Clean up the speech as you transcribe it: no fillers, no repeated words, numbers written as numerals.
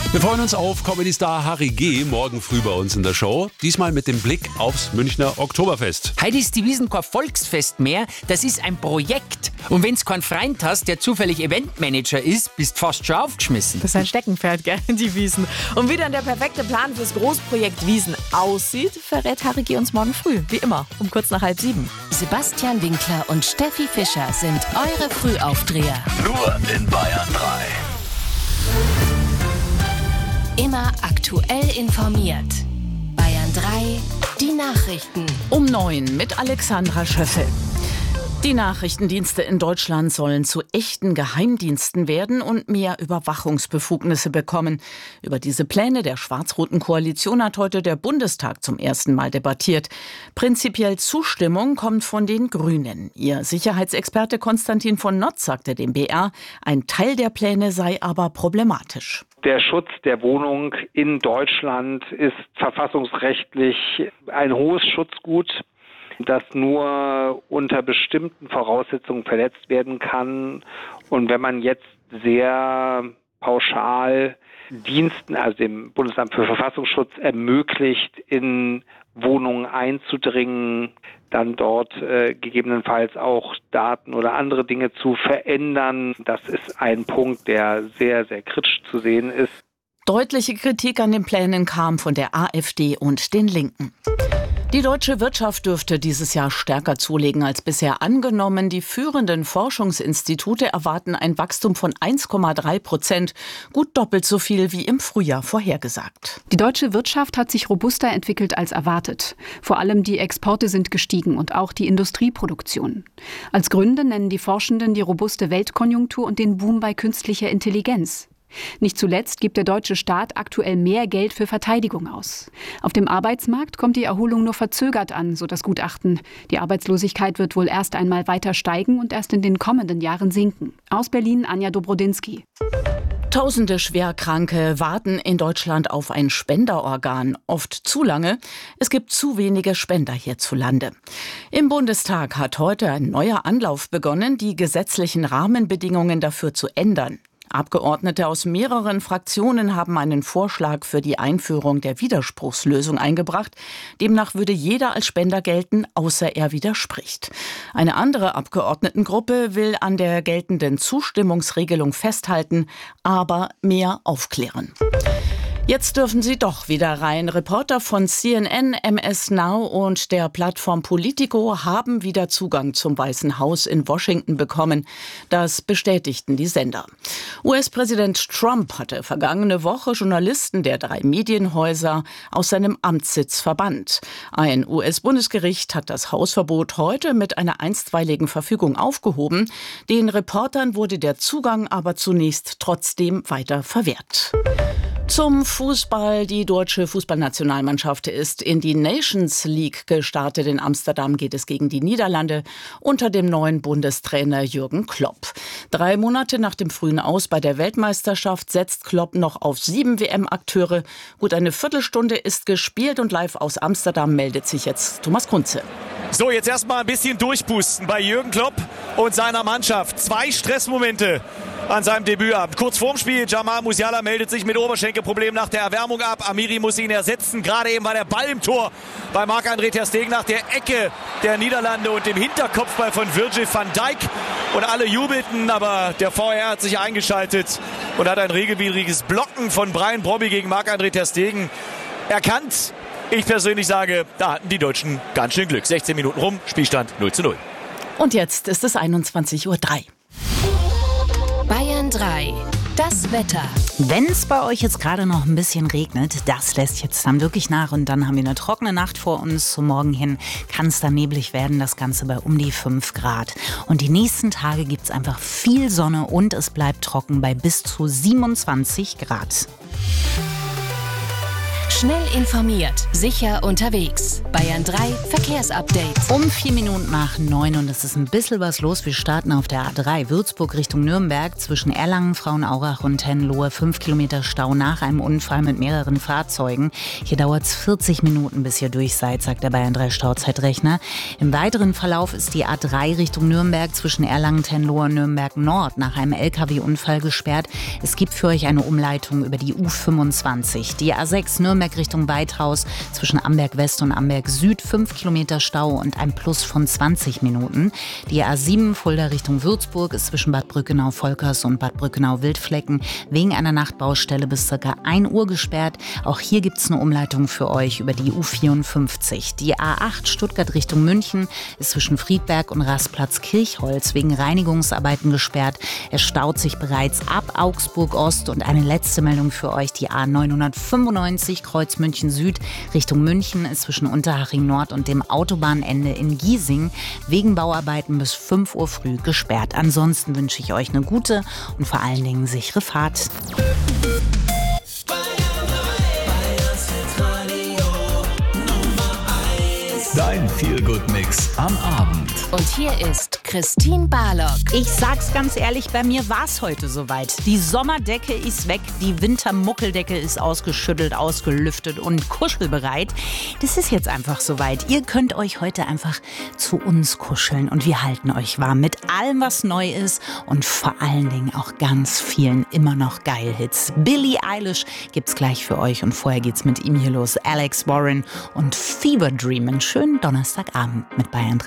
Wir freuen uns auf Comedy-Star Harry G. morgen früh bei uns in der Show. Diesmal mit dem Blick aufs Münchner Oktoberfest. Heute ist die Wiesn kein Volksfest mehr, das ist ein Projekt. Und wenn's keinen Freund hast, der zufällig Eventmanager ist, bist fast schon aufgeschmissen. Das ist ein Steckenpferd, gell, die Wiesn. Und wie dann der perfekte Plan fürs Großprojekt Wiesn aussieht, verrät Harry G. uns morgen früh, wie immer, um kurz nach 6:30. Sebastian Winkler und Steffi Fischer sind eure Frühaufdreher. Nur in Bayern 3. Immer aktuell informiert. Bayern 3, die Nachrichten. Um 9 mit Alexandra Schöffel. Die Nachrichtendienste in Deutschland sollen zu echten Geheimdiensten werden und mehr Überwachungsbefugnisse bekommen. Über diese Pläne der schwarz-roten Koalition hat heute der Bundestag zum ersten Mal debattiert. Prinzipiell Zustimmung kommt von den Grünen. Ihr Sicherheitsexperte Konstantin von Notz sagte dem BR, ein Teil der Pläne sei aber problematisch. Der Schutz der Wohnung in Deutschland ist verfassungsrechtlich ein hohes Schutzgut, das nur unter bestimmten Voraussetzungen verletzt werden kann. Und wenn man jetzt sehr pauschal Diensten, also dem Bundesamt für Verfassungsschutz, ermöglicht, in Wohnungen einzudringen, dann dort gegebenenfalls auch Daten oder andere Dinge zu verändern, das ist ein Punkt, der sehr, sehr kritisch zu sehen ist. Deutliche Kritik an den Plänen kam von der AfD und den Linken. Die deutsche Wirtschaft dürfte dieses Jahr stärker zulegen als bisher angenommen. Die führenden Forschungsinstitute erwarten ein Wachstum von 1,3%, gut doppelt so viel wie im Frühjahr vorhergesagt. Die deutsche Wirtschaft hat sich robuster entwickelt als erwartet. Vor allem die Exporte sind gestiegen und auch die Industrieproduktion. Als Gründe nennen die Forschenden die robuste Weltkonjunktur und den Boom bei künstlicher Intelligenz. Nicht zuletzt gibt der deutsche Staat aktuell mehr Geld für Verteidigung aus. Auf dem Arbeitsmarkt kommt die Erholung nur verzögert an, so das Gutachten. Die Arbeitslosigkeit wird wohl erst einmal weiter steigen und erst in den kommenden Jahren sinken. Aus Berlin Anja Dobrodinsky. Tausende Schwerkranke warten in Deutschland auf ein Spenderorgan. Oft zu lange. Es gibt zu wenige Spender hierzulande. Im Bundestag hat heute ein neuer Anlauf begonnen, die gesetzlichen Rahmenbedingungen dafür zu ändern. Abgeordnete aus mehreren Fraktionen haben einen Vorschlag für die Einführung der Widerspruchslösung eingebracht. Demnach würde jeder als Spender gelten, außer er widerspricht. Eine andere Abgeordnetengruppe will an der geltenden Zustimmungsregelung festhalten, aber mehr aufklären. Jetzt dürfen sie doch wieder rein. Reporter von CNN, MS Now und der Plattform Politico haben wieder Zugang zum Weißen Haus in Washington bekommen. Das bestätigten die Sender. US-Präsident Trump hatte vergangene Woche Journalisten der 3 Medienhäuser aus seinem Amtssitz verbannt. Ein US-Bundesgericht hat das Hausverbot heute mit einer einstweiligen Verfügung aufgehoben. Den Reportern wurde der Zugang aber zunächst trotzdem weiter verwehrt. Zum Fußball. Die deutsche Fußballnationalmannschaft ist in die Nations League gestartet. In Amsterdam geht es gegen die Niederlande unter dem neuen Bundestrainer Jürgen Klopp. 3 Monate nach dem frühen Aus bei der Weltmeisterschaft setzt Klopp noch auf 7 WM-Akteure. Gut eine Viertelstunde ist gespielt und live aus Amsterdam meldet sich jetzt Thomas Kunze. So, jetzt erstmal ein bisschen durchpusten bei Jürgen Klopp und seiner Mannschaft. 2 Stressmomente an seinem Debütabend. Kurz vorm Spiel, Jamal Musiala meldet sich mit Oberschenkelproblem nach der Erwärmung ab. Amiri muss ihn ersetzen. Gerade eben war der Ball im Tor bei Marc-André ter Stegen nach der Ecke der Niederlande und dem Hinterkopfball von Virgil van Dijk. Und alle jubelten, aber der VR hat sich eingeschaltet und hat ein regelwidriges Blocken von Brian Brobby gegen Marc-André ter Stegen erkannt. Ich persönlich sage, da hatten die Deutschen ganz schön Glück. 16 Minuten rum, Spielstand 0:0. Und jetzt ist es 21:03 Uhr. Bayern 3, das Wetter. Wenn es bei euch jetzt gerade noch ein bisschen regnet, das lässt jetzt dann wirklich nach und dann haben wir eine trockene Nacht vor uns. Zum Morgen hin kann es dann neblig werden, das Ganze bei um die 5 Grad. Und die nächsten Tage gibt es einfach viel Sonne und es bleibt trocken bei bis zu 27 Grad. Schnell informiert, sicher unterwegs. Bayern 3 Verkehrsupdate. Um 4 Minuten nach 9 und es ist ein bisschen was los. Wir starten auf der A3 Würzburg Richtung Nürnberg zwischen Erlangen, Frauenaurach und Tenlohe. 5 Kilometer Stau nach einem Unfall mit mehreren Fahrzeugen. Hier dauert es 40 Minuten, bis ihr durch seid, sagt der Bayern 3 Stauzeitrechner. Im weiteren Verlauf ist die A3 Richtung Nürnberg zwischen Erlangen, Tenlohe und Nürnberg Nord nach einem LKW-Unfall gesperrt. Es gibt für euch eine Umleitung über die U25. Die A6 Nürnberg Richtung Weithaus zwischen Amberg West und Amberg Süd 5 Kilometer Stau und ein Plus von 20 Minuten. Die A7 Fulda Richtung Würzburg ist zwischen Bad Brückenau-Volkers und Bad Brückenau-Wildflecken wegen einer Nachtbaustelle bis ca. 1 Uhr gesperrt. Auch hier gibt es eine Umleitung für euch über die U54. Die A8 Stuttgart Richtung München ist zwischen Friedberg und Rastplatz Kirchholz wegen Reinigungsarbeiten gesperrt. Es staut sich bereits ab Augsburg Ost und eine letzte Meldung für euch. Die A995 Kreuz München Süd Richtung München ist zwischen Unterhaching Nord und dem Autobahnende in Giesing wegen Bauarbeiten bis 5 Uhr früh gesperrt. Ansonsten wünsche ich euch eine gute und vor allen Dingen sichere Fahrt. Dein Feel-Good-Mix am Abend. Und hier ist Christine Barlock. Ich sag's ganz ehrlich, bei mir war's heute soweit. Die Sommerdecke ist weg, die Wintermuckeldecke ist ausgeschüttelt, ausgelüftet und kuschelbereit. Das ist jetzt einfach soweit. Ihr könnt euch heute einfach zu uns kuscheln und wir halten euch warm mit allem, was neu ist und vor allen Dingen auch ganz vielen immer noch Geil-Hits. Billie Eilish gibt's gleich für euch und vorher geht's mit ihm hier los. Alex Warren und Fever Dream. Einen schönen Donnerstagabend mit Bayern 3.